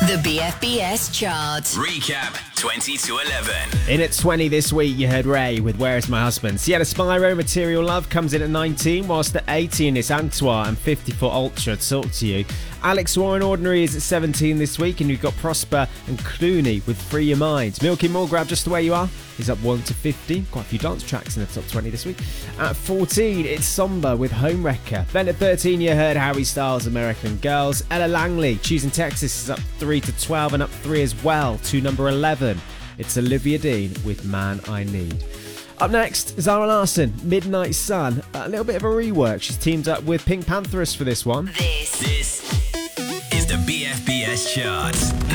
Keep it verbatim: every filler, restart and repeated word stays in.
The B F B S chart. Recap twenty to eleven. In at twenty this week, you heard Ray with Where Is My Husband. Sienna Spyro, Material Love comes in at nineteen, whilst at eighteen it's Antoine and fifty for Ultra, Talk to You. Alex Warren, Ordinary, is at seventeen this week, and you've got Prosper and Clooney with Free Your Mind. Milky Mulgrave, Just the Way You Are, is up one to fifty. Quite a few dance tracks in the top twenty this week. At fourteen, it's Somber with Homewrecker. Then at thirteen, you heard Harry Styles, American Girls. Ella Langley, Choosing Texas, is up three to twelve, and up three as well to number eleven. It's Olivia Dean with Man I Need. Up next, Zara Larsson, Midnight Sun. A little bit of a rework. She's teamed up with Pink Pantheress for this one. This, This is the B F B S chart.